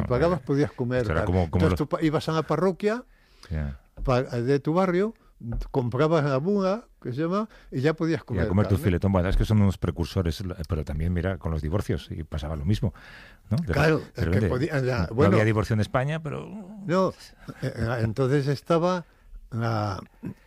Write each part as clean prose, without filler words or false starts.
pagabas podías comer. Esto era como Entonces tú ibas a la parroquia de tu barrio, comprabas la muga, que se llama, y ya podías comer. Y a comer tu carne. filetón. Bueno, es que son unos precursores, pero también, mira, con los divorcios, y pasaba lo mismo, ¿no? Claro, es que repente, podía, ya, no bueno, había divorcio en España, pero... no, entonces estaba la,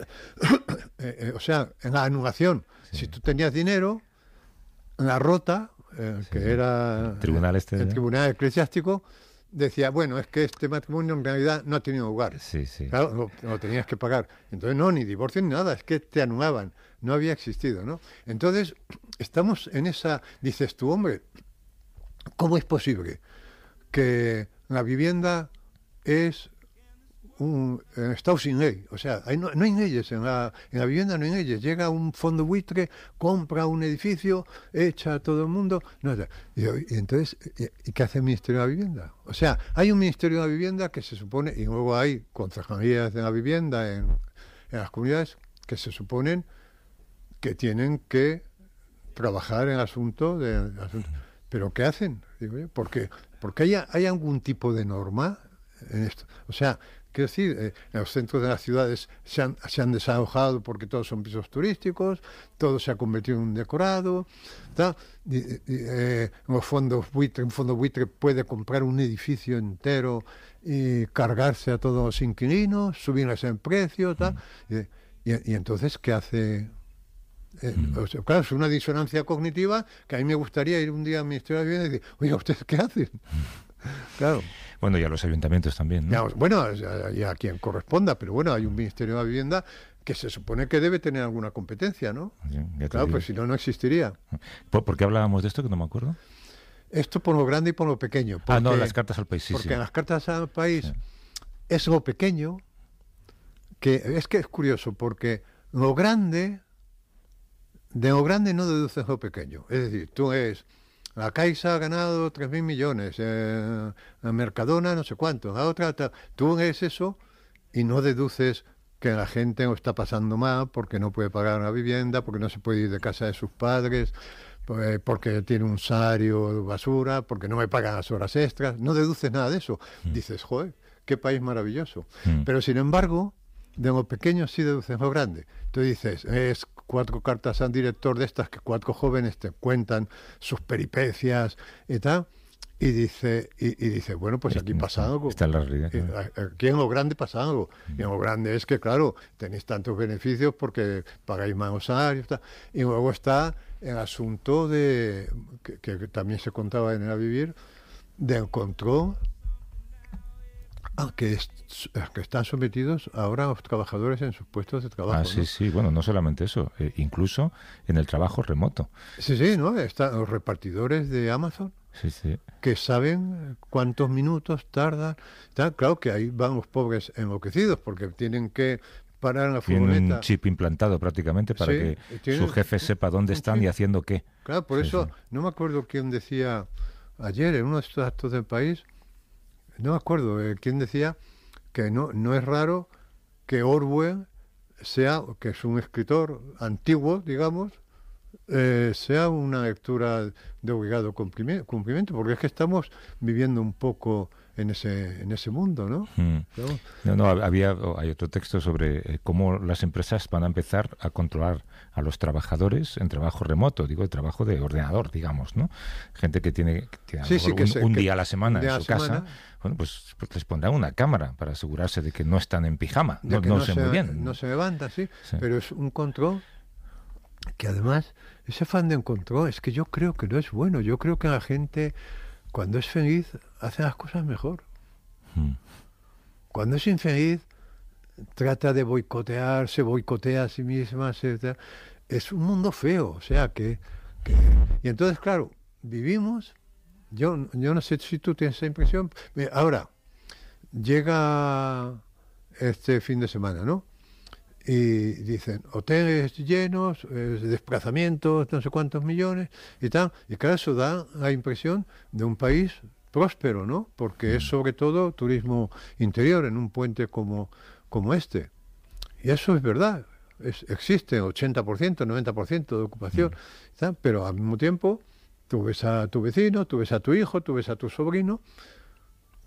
o sea, en la anulación. Sí. Si tú tenías dinero, la rota, que era Tribunal el ¿no? tribunal eclesiástico, decía, bueno, es que este matrimonio en realidad no ha tenido lugar. Sí, sí. Claro, lo tenías que pagar. Entonces, no, ni divorcio ni nada, es que te anulaban. No había existido, ¿no? Entonces, estamos en esa... Dices tú, hombre, ¿cómo es posible que la vivienda es un estado sin ley? O sea, no hay leyes en la vivienda, no hay leyes. Llega un fondo buitre, compra un edificio, echa a todo el mundo. No, y entonces, ¿y qué hace el Ministerio de la Vivienda? O sea, hay un Ministerio de la Vivienda que se supone, y luego hay concejalías de la vivienda en las comunidades que se suponen que tienen que trabajar en el asunto ¿pero qué hacen? Digo yo, porque hay algún tipo de norma en esto. O sea, quiero decir, en los centros de las ciudades se han desalojado porque todos son pisos turísticos, todo se ha convertido en un decorado, ¿tá? Los fondos buitre, un fondo buitre puede comprar un edificio entero y cargarse a todos los inquilinos, subirles en precio, ¿tá? Y entonces, ¿qué hace? O sea, claro, es una disonancia cognitiva que a mí me gustaría ir un día al Ministerio de la Vivienda y decir, oiga, ¿ustedes qué hacen? Claro. Bueno, y a los ayuntamientos también, ¿no? Ya, bueno, y a quien corresponda, pero bueno, hay un Ministerio de la Vivienda que se supone que debe tener alguna competencia, ¿no? Ya Claro, digo. pues si no, no existiría. ¿Por qué hablábamos de esto, que no me acuerdo? Esto por lo grande y por lo pequeño. Porque, No, las cartas al país, sí, porque sí. en las cartas al país Sí. es lo pequeño, que es curioso, porque lo grande, de lo grande no deduces lo pequeño. Es decir, tú la Caixa ha ganado 3.000 millones, la Mercadona no sé cuánto, la otra, tú ves eso y no deduces que la gente lo está pasando mal porque no puede pagar una vivienda, porque no se puede ir de casa de sus padres, porque tiene un salario de basura, porque no me pagan las horas extras. No deduces nada de eso. Dices, joder, qué país maravilloso. Pero sin embargo, de lo pequeño sí deduces lo grande. Tú dices, es 4 cartas al director de estas que 4 jóvenes te cuentan sus peripecias y tal. Y dice, bueno, pues aquí pasa algo. Está en la realidad. Aquí en lo grande pasa algo. Y en lo grande es que, claro, tenéis tantos beneficios porque pagáis más salarios. Y luego está el asunto de que también se contaba en el Vivir, del control que están sometidos ahora los trabajadores en sus puestos de trabajo. Sí, ¿no? sí, bueno, no solamente eso, incluso en el trabajo remoto. Sí, ¿no? Están los repartidores de Amazon, Sí. que saben cuántos minutos tardan. Claro que ahí van los pobres enloquecidos, porque tienen que parar en la furgoneta. Tienen un chip implantado prácticamente para que su jefe sepa dónde están y haciendo qué. Claro, por eso, no me acuerdo quién decía ayer en uno de estos actos del país, no me acuerdo quién decía que no es raro que Orwell que es un escritor antiguo, digamos, sea una lectura de obligado cumplimiento, porque es que estamos viviendo un poco en ese mundo, ¿no? Hay otro texto sobre cómo las empresas van a empezar a controlar a los trabajadores en trabajo remoto, digo, de trabajo de ordenador, digamos, ¿no? Gente que tiene un día a la semana en su casa, bueno, pues les pondrán una cámara para asegurarse de que no están en pijama, no sé muy bien. No se levanta, sí, pero es un control que además, ese afán de control, es que yo creo que no es bueno. Yo creo que la gente, cuando es feliz, hace las cosas mejor. Cuando es infeliz, trata de se boicotea a sí misma, etc. Es un mundo feo, o sea que... Y entonces, claro, vivimos... Yo no sé si tú tienes esa impresión. Ahora, llega este fin de semana, ¿no? Y dicen, hoteles llenos, desplazamientos, no sé cuántos millones y tal. Y claro, eso da la impresión de un país próspero, ¿no? Porque es sobre todo turismo interior en un puente como este. Y eso es verdad. Existe 80%, 90% de ocupación. ¿Tá? Pero al mismo tiempo, tú ves a tu vecino, tú ves a tu hijo, tú ves a tu sobrino,